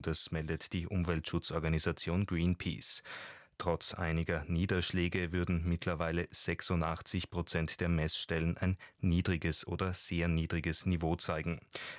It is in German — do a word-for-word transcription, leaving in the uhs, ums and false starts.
Das meldet die Umweltschutzorganisation Greenpeace. Trotz einiger Niederschläge würden mittlerweile sechsundachtzig Prozent der Messstellen ein niedriges oder sehr niedriges Niveau zeigen.